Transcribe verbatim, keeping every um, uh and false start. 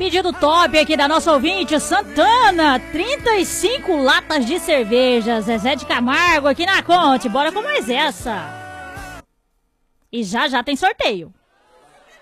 Pedido top aqui da nossa ouvinte, Santana. trinta e cinco latas de cerveja. Zezé de Camargo aqui na Conte. Bora com mais essa. E já já tem sorteio.